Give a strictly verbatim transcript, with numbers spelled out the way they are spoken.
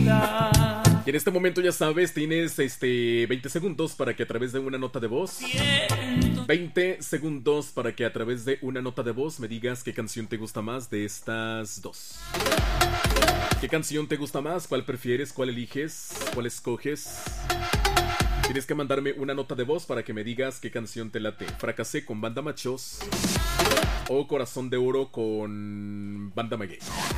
vida. Y en este momento ya sabes, tienes este veinte segundos para que a través de una nota de voz veinte segundos para que a través de una nota de voz me digas qué canción te gusta más de estas dos. ¿Qué canción te gusta más? ¿Cuál prefieres? ¿Cuál eliges? ¿Cuál escoges? Tienes que mandarme una nota de voz para que me digas qué canción te late. Fracasé con Banda Machos o Corazón de Oro con Banda Maguey.